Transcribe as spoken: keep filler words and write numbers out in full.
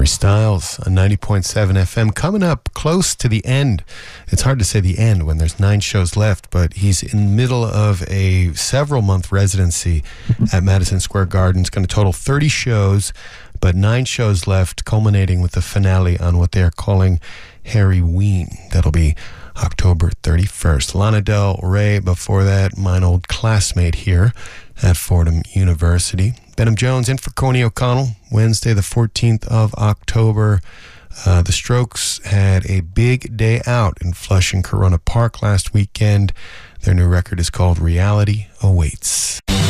Harry Styles on ninety point seven F M, coming up close to the end. It's hard to say the end when there's nine shows left, but he's in the middle of a several-month residency at Madison Square Garden. It's going to total thirty shows, but nine shows left, culminating with the finale on what they're calling Harryween. That'll be October thirty-first. Lana Del Rey, before that, mine old classmate here at Fordham University. Benham Jones in for Coney O'Connell, Wednesday the fourteenth of October. Uh, the Strokes had a big day out in Flushing Corona Park last weekend. Their new record is called Reality Awaits.